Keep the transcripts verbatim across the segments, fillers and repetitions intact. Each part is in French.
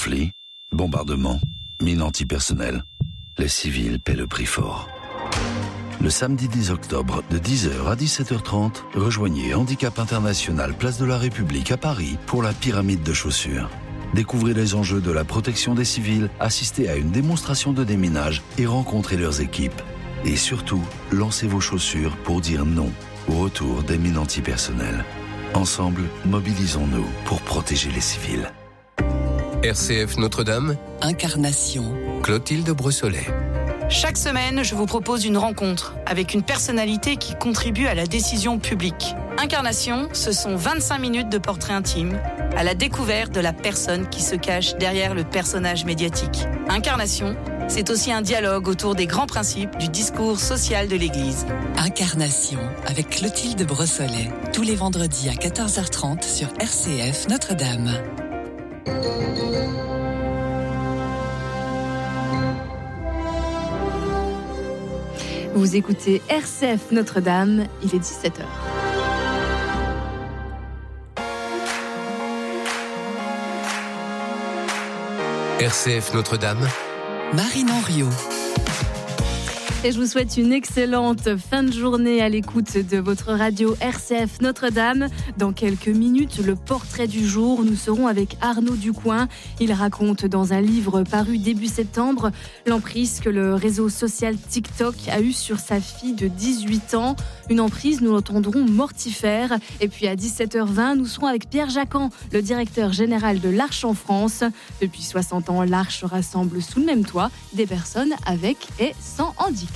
Conflits, bombardements, mines antipersonnelles. Les civils paient le prix fort. Le samedi dix octobre, de dix heures à dix-sept heures trente, rejoignez Handicap International Place de la République à Paris pour la pyramide de chaussures. Découvrez les enjeux de la protection des civils, assistez à une démonstration de déminage et rencontrez leurs équipes. Et surtout, lancez vos chaussures pour dire non au retour des mines antipersonnelles. Ensemble, mobilisons-nous pour protéger les civils. R C F Notre-Dame, Incarnation, Clotilde Brossolet. Chaque semaine, je vous propose une rencontre avec une personnalité qui contribue à la décision publique. Incarnation, ce sont vingt-cinq minutes de portrait intime, à la découverte de la personne qui se cache derrière le personnage médiatique. Incarnation, c'est aussi un dialogue autour des grands principes du discours social de l'Église. Incarnation, avec Clotilde Brossolet, tous les vendredis à quatorze heures trente sur R C F Notre-Dame. Vous écoutez R C F Notre-Dame, il est dix-sept heures. R C F Notre-Dame, Marine Henriot. Et je vous souhaite une excellente fin de journée à l'écoute de votre radio R C F Notre-Dame. Dans quelques minutes, le portrait du jour. Nous serons avec Arnaud Ducoing. Il raconte dans un livre paru début septembre l'emprise que le réseau social TikTok a eue sur sa fille de dix-huit ans. Une emprise, nous l'entendrons, mortifère. Et puis à dix-sept heures vingt, nous serons avec Pierre Jacquan, le directeur général de l'Arche en France. Depuis soixante ans, l'Arche rassemble sous le même toit des personnes avec et sans handicap.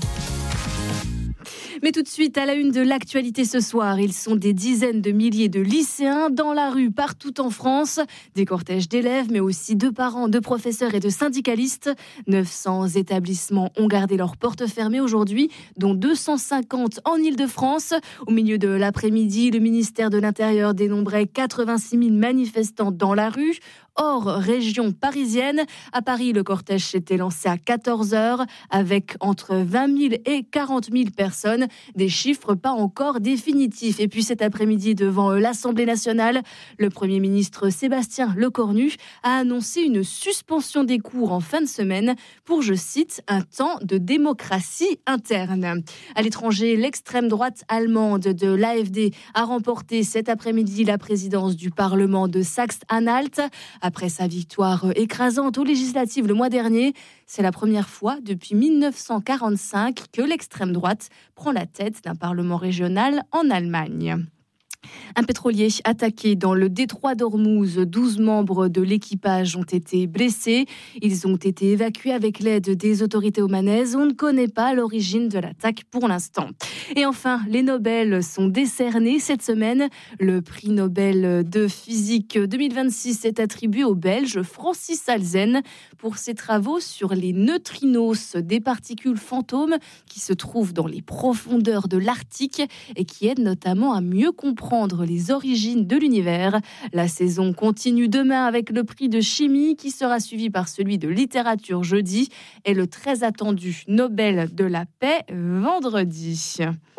Mais tout de suite, à la une de l'actualité ce soir, ils sont des dizaines de milliers de lycéens dans la rue partout en France. Des cortèges d'élèves, mais aussi de parents, de professeurs et de syndicalistes. neuf cents établissements ont gardé leurs portes fermées aujourd'hui, dont deux cent cinquante en Île-de-France. Au milieu de l'après-midi, le ministère de l'Intérieur dénombrait quatre-vingt-six mille manifestants dans la rue. Hors région parisienne, à Paris, le cortège s'était lancé à quatorze heures avec entre vingt mille et quarante mille personnes, des chiffres pas encore définitifs. Et puis cet après-midi, devant l'Assemblée nationale, le Premier ministre Sébastien Lecornu a annoncé une suspension des cours en fin de semaine pour, je cite, un temps de démocratie interne. À l'étranger, l'extrême droite allemande de l'A F D a remporté cet après-midi la présidence du Parlement de Saxe-Anhalt. Après sa victoire écrasante aux législatives le mois dernier, c'est la première fois depuis dix-neuf cent quarante-cinq que l'extrême droite prend la tête d'un parlement régional en Allemagne. Un pétrolier attaqué dans le détroit d'Ormuz. douze membres de l'équipage ont été blessés. Ils ont été évacués avec l'aide des autorités omanaises. On ne connaît pas l'origine de l'attaque pour l'instant. Et enfin, les Nobel sont décernés cette semaine. Le prix Nobel de physique deux mille vingt-six est attribué au Belge Francis Halzen pour ses travaux sur les neutrinos, des particules fantômes qui se trouvent dans les profondeurs de l'Arctique et qui aident notamment à mieux comprendre les origines de l'univers. La saison continue demain avec le prix de chimie qui sera suivi par celui de littérature jeudi et le très attendu Nobel de la paix vendredi.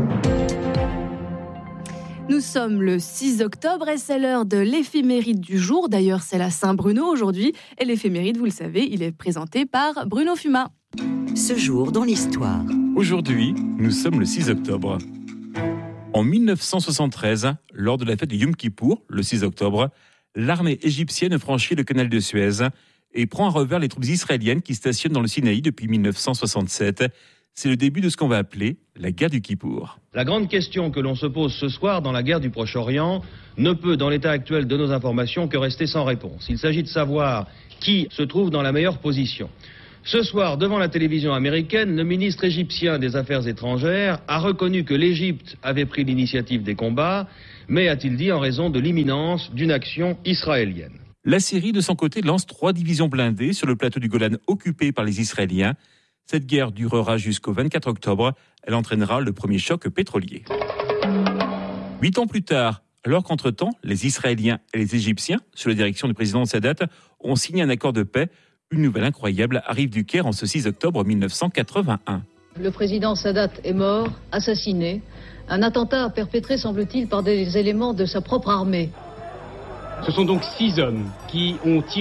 Nous sommes le six octobre et c'est l'heure de l'éphéméride du jour. D'ailleurs, c'est la Saint-Bruno aujourd'hui. Et l'éphéméride, vous le savez, il est présenté par Bruno Fumat. Ce jour dans l'histoire. Aujourd'hui, nous sommes le six octobre. En dix-neuf cent soixante-treize, lors de la fête de Yom Kippour, le six octobre, l'armée égyptienne franchit le canal de Suez et prend à revers les troupes israéliennes qui stationnent dans le Sinaï depuis dix-neuf cent soixante-sept. C'est le début de ce qu'on va appeler la guerre du Kippour. La grande question que l'on se pose ce soir dans la guerre du Proche-Orient ne peut, dans l'état actuel de nos informations, que rester sans réponse. Il s'agit de savoir qui se trouve dans la meilleure position. Ce soir, devant la télévision américaine, le ministre égyptien des Affaires étrangères a reconnu que l'Égypte avait pris l'initiative des combats, mais, a-t-il dit, en raison de l'imminence d'une action israélienne. La Syrie, de son côté, lance trois divisions blindées sur le plateau du Golan occupé par les Israéliens. Cette guerre durera jusqu'au vingt-quatre octobre. Elle entraînera le premier choc pétrolier. Huit ans plus tard, alors qu'entre-temps, les Israéliens et les Égyptiens, sous la direction du président Sadat, ont signé un accord de paix, une nouvelle incroyable arrive du Caire en ce six octobre dix-neuf cent quatre-vingt-un. Le président Sadat est mort, assassiné. Un attentat perpétré, semble-t-il, par des éléments de sa propre armée. Ce sont donc six hommes qui ont tiré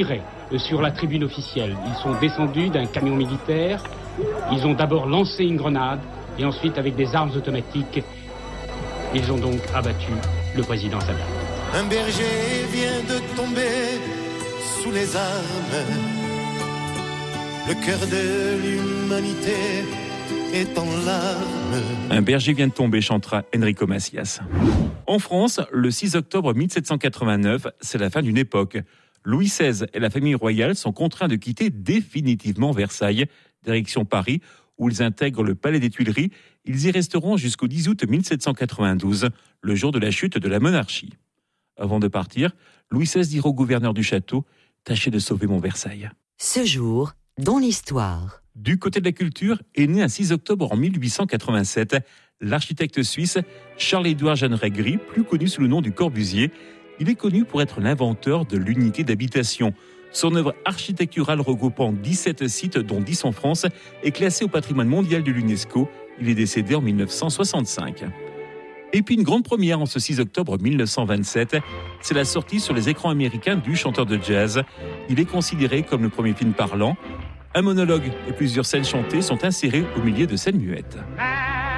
sur la tribune officielle. Ils sont descendus d'un camion militaire, ils ont d'abord lancé une grenade et ensuite avec des armes automatiques, ils ont donc abattu le président Sadat. Un berger vient de tomber sous les armes, le cœur de l'humanité est en larmes. Un berger vient de tomber, chantera Enrico Macias. En France, le six octobre mille sept cent quatre-vingt-neuf, c'est la fin d'une époque. Louis seize et la famille royale sont contraints de quitter définitivement Versailles, direction Paris, où ils intègrent le palais des Tuileries. Ils y resteront jusqu'au dix août mille sept cent quatre-vingt-douze, le jour de la chute de la monarchie. Avant de partir, Louis seize dira au gouverneur du château « Tâchez de sauver mon Versailles ». Ce jour, dans l'histoire. Du côté de la culture, est né un six octobre en mille huit cent quatre-vingt-sept l'architecte suisse Charles-Édouard Jeanneret-Gry, plus connu sous le nom du Corbusier. Il est connu pour être l'inventeur de l'unité d'habitation. Son œuvre architecturale regroupant dix-sept sites, dont dix en France, est classée au patrimoine mondial de l'UNESCO. Il est décédé en mille neuf cent soixante-cinq. Et puis une grande première en ce six octobre mille neuf cent vingt-sept, c'est la sortie sur les écrans américains du chanteur de jazz. Il est considéré comme le premier film parlant. Un monologue et plusieurs scènes chantées sont insérées au milieu de scènes muettes.